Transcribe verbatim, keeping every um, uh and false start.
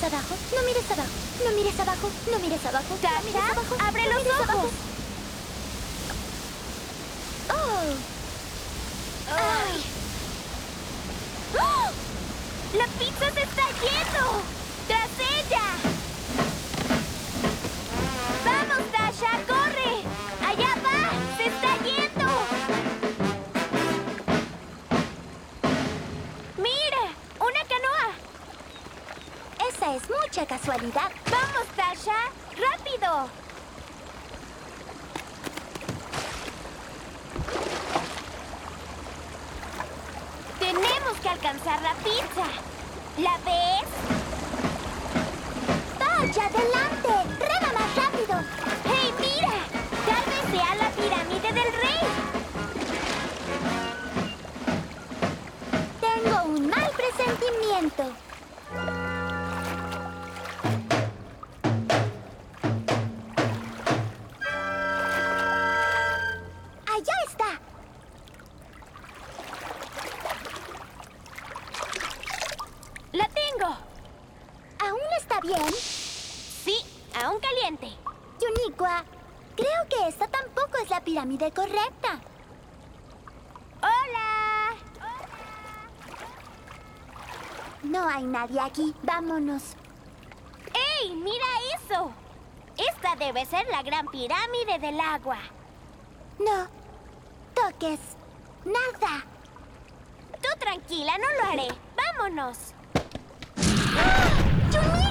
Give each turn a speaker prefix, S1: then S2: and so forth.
S1: abajo, no mires abajo, no mires abajo, no mires abajo, no mires
S2: Tasha,
S1: abajo,
S2: abre
S1: no
S2: los
S1: mires abajo.
S2: ojos.
S1: Oh.
S2: Ay. ¡Oh! ¡La pizza se está yendo! ¡Tras ella! ¡Vamos, Tasha! ¡Corre! ¡Allá va! ¡Se está yendo! ¡Mira! ¡Una canoa!
S1: Esa es mucha casualidad.
S2: ¡Vamos, Tasha! ¡Rápido! Tenemos que alcanzar la pizza. ¿La ves?
S1: ¡Vaya, adelante! ¡Rema más rápido!
S2: ¡Hey, mira! Tal vez sea la pirámide del rey.
S1: Tengo un mal presentimiento. ¡Allá está!
S2: ¡La tengo!
S1: ¿Aún está bien?
S2: Sí, aún caliente.
S1: Yuniqua, creo que esta tampoco es la pirámide correcta.
S2: ¡Hola!
S1: No hay nadie aquí. Vámonos.
S2: ¡Ey, mira eso! Esta debe ser la gran pirámide del agua.
S1: No toques nada.
S2: Tú tranquila, no lo haré. ¡Vámonos!
S1: ¡Ah! ¡Yuniqua!